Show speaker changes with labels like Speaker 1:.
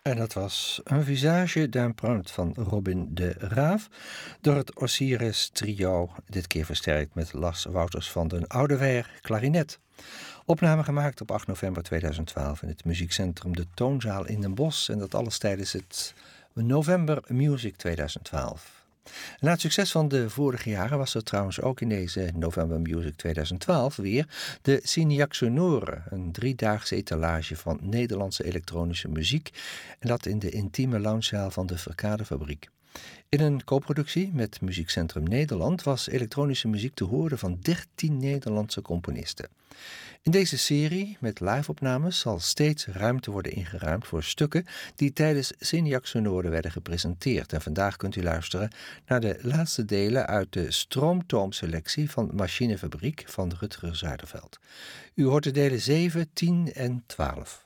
Speaker 1: En dat was een visage d'empreinte van Robin de Raaf door het Osiris Trio, dit keer versterkt met Lars Wouters van den Oudewaer, klarinet. Opname gemaakt op 8 november 2012 in het muziekcentrum De Toonzaal in Den Bosch en dat alles tijdens het November Music 2012. Na het succes van de vorige jaren was er trouwens ook in deze November Music 2012 weer de Signac Sonore, een driedaagse etalage van Nederlandse elektronische muziek en dat in de intieme loungezaal van de Verkadefabriek. In een co-productie met Muziekcentrum Nederland was elektronische muziek te horen van 13 Nederlandse componisten. In deze serie met live-opnames zal steeds ruimte worden ingeruimd voor stukken die tijdens Signac Sonore werden gepresenteerd. En vandaag kunt u luisteren naar de laatste delen uit de Stroomtoom-selectie van Machinefabriek van Rutger Zuiderveld. U hoort de delen 7, 10 en 12.